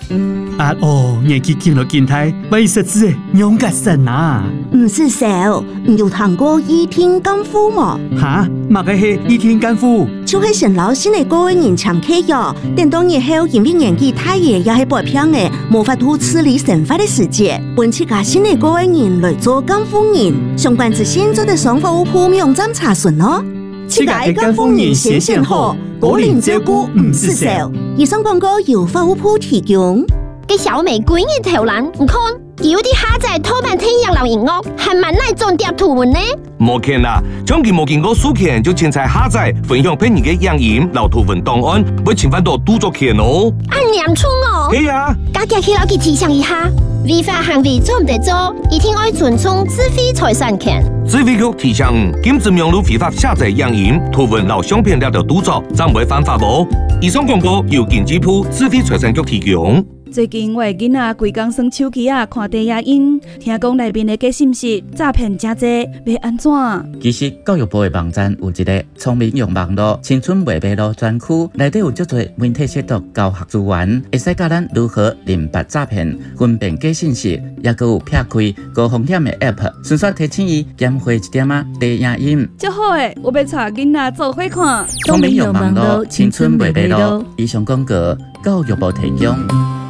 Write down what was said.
啊哦，年纪见了见太，为实质的养个神啊！ 唔是少，你有听过倚天干夫吗？ 哈，嘛个是倚天干夫， 就是陈老师的个人常客哟。等到日后因为年纪太爷也系白偏的，无法度处理神法的世界，本次家新的个人来做干夫人，相关资讯做得上服务网站查询咯。 这个干夫人先选好，个人照顾唔是少。 以上广告由服务部提供。 给小美闺女投篮，唔看，有啲下载偷版天阳老音乐，还蛮耐种碟图文呢。 冇看啦，将佢冇经过授权就凊彩下载分享骗人嘅影音、老图文档案，会侵犯到著作权哦。 按念出哦。 系啊。 家己去老佢提醒一下，违法行为做唔得做，一定要尊重智慧财产权。 智慧局提醒，禁止用非法下载影音、图文老相片了的著作，暂违犯法无。以上广告由经济部智慧财产局提供。 最近我的囡仔规工耍手机看低影音，听讲内面的假信息诈骗真多，要安怎？ 其实教育部的网站有一个聪明用网络青春未迷路专区，内底有足多媒体识读教学资源，会使教咱如何认别诈骗、分辨假信息，也佮有撇开高风险的 App， 顺续提醒伊减花一点低影音。 足好诶，我要带囡仔做伙看。 聪明用网络青春未迷路。以上广告教育部提供。